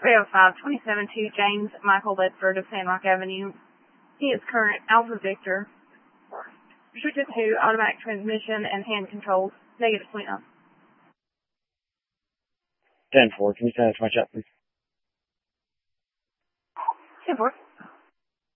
305 272 James Michael Bedford of Sandrock Avenue. He is current Alpha Victor. Restricted to automatic transmission and hand controls. Negative 29. 10-4, can you send us my chat, please? 10-4.